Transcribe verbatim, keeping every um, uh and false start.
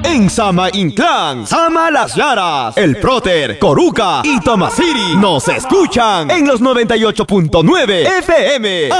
En Sama Inclán, Sama Las Llaras, El Próter, Coruca y Tomasiri nos escuchan en los noventa y ocho punto nueve F M.